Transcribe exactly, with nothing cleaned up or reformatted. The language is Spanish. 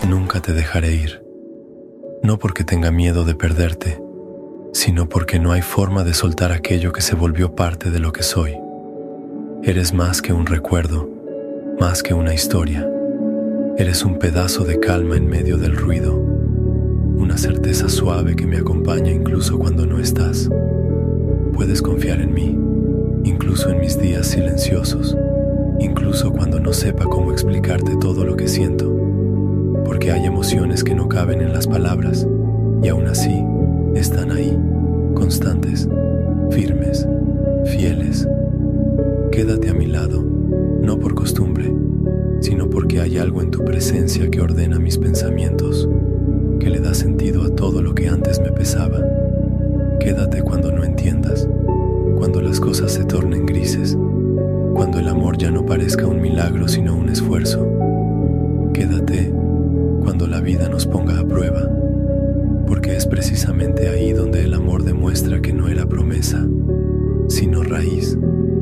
Nunca te dejaré ir, no porque tenga miedo de perderte, sino porque no hay forma de soltar aquello que se volvió parte de lo que soy. Eres más que un recuerdo, más que una historia. Eres un pedazo de calma en medio del ruido, una certeza suave que me acompaña incluso cuando no estás. Puedes confiar en mí, incluso en mis días silenciosos, incluso cuando no sepa cómo explicarte todo lo que siento, porque hay emociones que no caben en las palabras y aún así están ahí, constantes, firmes, fieles. Quédate a mi lado, no por costumbre, sino porque hay algo en tu presencia que ordena mis pensamientos, que le da sentido a todo lo que antes me pesaba. Quédate cuando no entiendas, cuando las cosas se tornen grises, cuando el amor ya no parezca un milagro sino un esfuerzo. Quédate cuando la vida nos ponga a prueba, porque es precisamente ahí donde el amor demuestra que no era promesa, sino raíz.